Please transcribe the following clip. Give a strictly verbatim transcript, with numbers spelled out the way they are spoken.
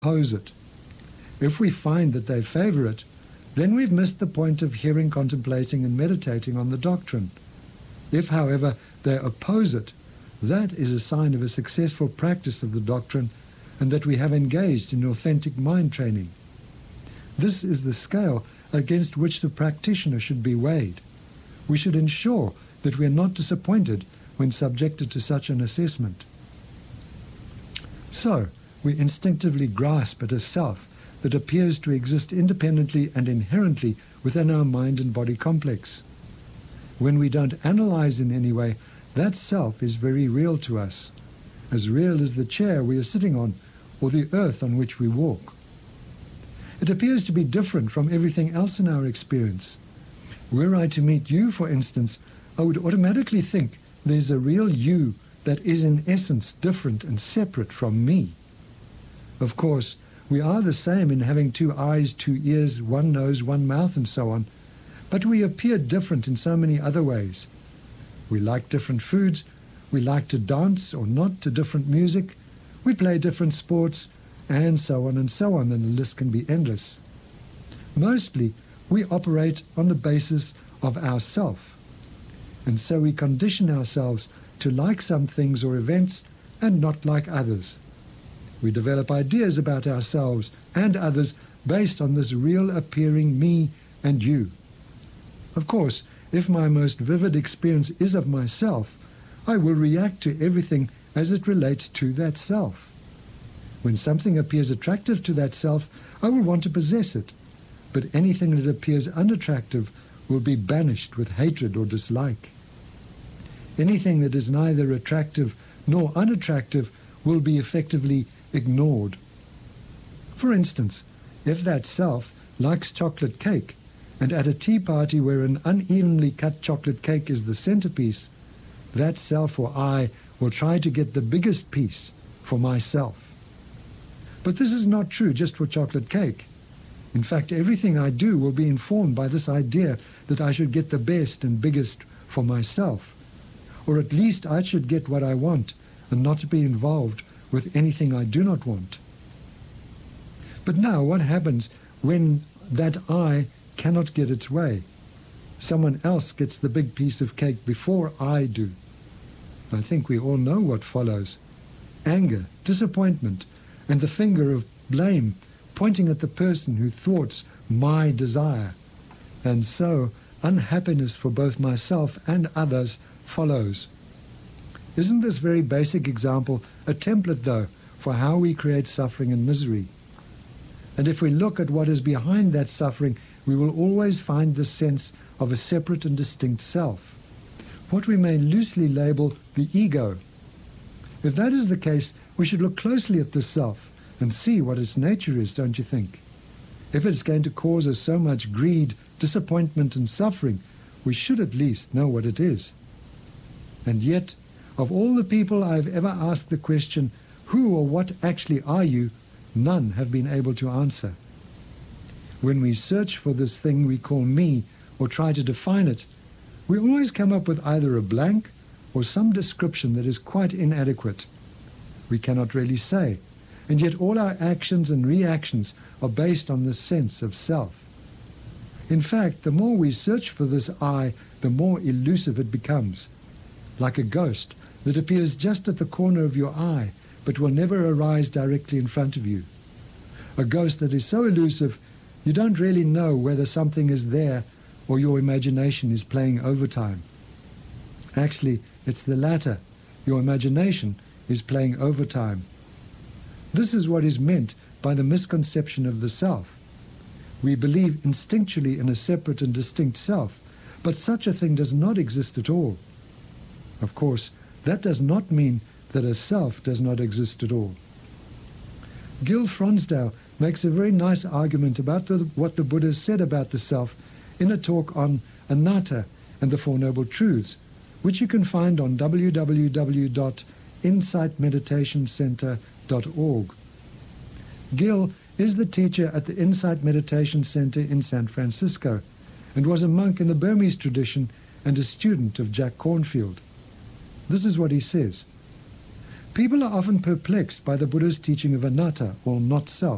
oppose it. If we find that they favor it, then we've missed the point of hearing, contemplating, and meditating on the doctrine. If, however, they oppose it, that is a sign of a successful practice of the doctrine and that we have engaged in authentic mind training. This is the scale against which the practitioner should be weighed. We should ensure that we are not disappointed when subjected to such an assessment. So, we instinctively grasp at a self that appears to exist independently and inherently within our mind and body complex. When we don't analyze in any way, that self is very real to us, as real as the chair we are sitting on or the earth on which we walk. It appears to be different from everything else in our experience. Were I to meet you, for instance, I would automatically think there's a real you that is in essence different and separate from me. Of course, we are the same in having two eyes, two ears, one nose, one mouth, and so on, but we appear different in so many other ways. We like different foods, we like to dance or not to different music, we play different sports, and so on and so on, and the list can be endless. Mostly, we operate on the basis of ourself, and so we condition ourselves to like some things or events and not like others. We develop ideas about ourselves and others based on this real appearing me and you. Of course, if my most vivid experience is of myself, I will react to everything as it relates to that self. When something appears attractive to that self, I will want to possess it, but anything that appears unattractive will be banished with hatred or dislike. Anything that is neither attractive nor unattractive will be effectively ignored. For instance, if that self likes chocolate cake, and at a tea party where an unevenly cut chocolate cake is the centerpiece, that self or I will try to get the biggest piece for myself. But this is not true just for chocolate cake. In fact, everything I do will be informed by this idea that I should get the best and biggest for myself, or at least I should get what I want and not to be involved with anything I do not want. But now what happens when that I cannot get its way? Someone else gets the big piece of cake before I do. I think we all know what follows. Anger, disappointment, and the finger of blame pointing at the person who thwarts my desire. And so unhappiness for both myself and others follows. Isn't this very basic example a template, though, for how we create suffering and misery? And if we look at what is behind that suffering, we will always find the sense of a separate and distinct self, what we may loosely label the ego. If that is the case, we should look closely at this self and see what its nature is, don't you think? If it's going to cause us so much greed, disappointment, and suffering, we should at least know what it is. And yet, of all the people I have ever asked the question, who or what actually are you, none have been able to answer. When we search for this thing we call me, or try to define it, we always come up with either a blank or some description that is quite inadequate. We cannot really say, and yet all our actions and reactions are based on this sense of self. In fact, the more we search for this I, the more elusive it becomes, like a ghost that appears just at the corner of your eye, but will never arise directly in front of you. A ghost that is so elusive, you don't really know whether something is there or your imagination is playing overtime. Actually, it's the latter. Your imagination is playing overtime. This is what is meant by the misconception of the self. We believe instinctually in a separate and distinct self, but such a thing does not exist at all. Of course, that does not mean that a self does not exist at all. Gil Fronsdal makes a very nice argument about the, what the Buddha said about the self in a talk on anatta and the Four Noble Truths, which you can find on w w w dot insight meditation center dot org. Gil is the teacher at the Insight Meditation Center in San Francisco and was a monk in the Burmese tradition and a student of Jack Cornfield. This is what he says. People are often perplexed by the Buddha's teaching of anatta, or not self.